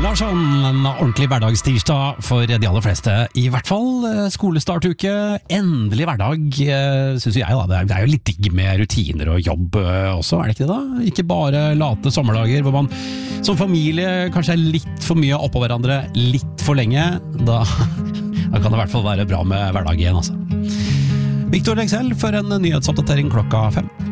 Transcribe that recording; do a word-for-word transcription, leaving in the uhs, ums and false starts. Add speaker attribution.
Speaker 1: Larsson, en ordentlig hverdagstirsdag for de aller fleste. I hvert fall skolestartuke, endelig hverdag, synes jeg da. Det er jo litt digg med rutiner og jobb også, er det ikke det da? Ikke bare late sommerdager hvor man som familie kanskje er litt for mye oppå hverandre, litt for lenge. Da, da kan det i hvert fall være bra med hverdag igjen, altså. Victor Leksell for en nyhetsoppdatering klokka fem.